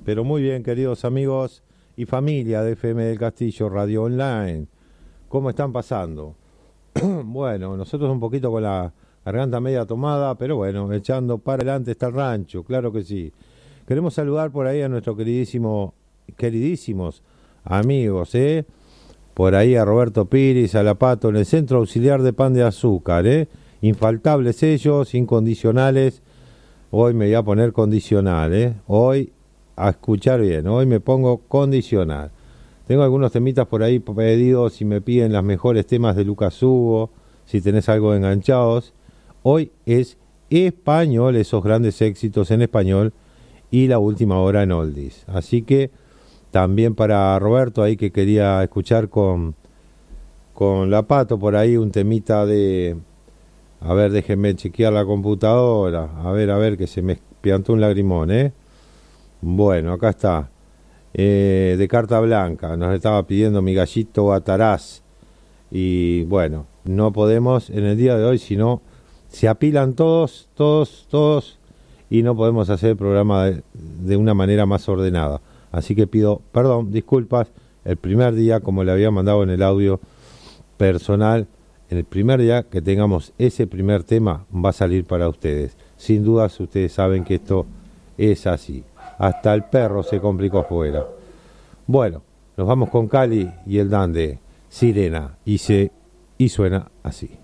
Pero muy bien, queridos amigos y familia de FM del Castillo Radio Online. ¿Cómo están pasando? Bueno, nosotros un poquito con la garganta media tomada, pero bueno, echando para adelante está el rancho, claro que sí. Queremos saludar por ahí a nuestros queridísimos amigos, por ahí a Roberto Piris, a La Pato, en el Centro Auxiliar de Pan de Azúcar, infaltables ellos, incondicionales. Hoy me voy a poner condicional, hoy a escuchar bien, hoy me pongo condicional. Tengo algunos temitas por ahí pedidos, si me piden los mejores temas de Lucas Hugo, si tenés algo enganchados. Hoy es español, esos grandes éxitos en español y la última hora en oldies. Así que también para Roberto ahí que quería escuchar con La Pato por ahí un temita de... A ver, déjenme chequear la computadora. A ver, que se me piantó un lagrimón, Bueno, acá está. De carta blanca. Nos estaba pidiendo mi gallito Ataraz. Y bueno, no podemos en el día de hoy, sino se apilan todos. Y no podemos hacer el programa de una manera más ordenada. Así que pido, perdón, disculpas. El primer día, como le había mandado en el audio personal, en el primer día que tengamos ese primer tema va a salir para ustedes. Sin dudas ustedes saben que esto es así. Hasta el perro se complicó afuera. Bueno, nos vamos con Cali y el Dan de Sirena y suena así.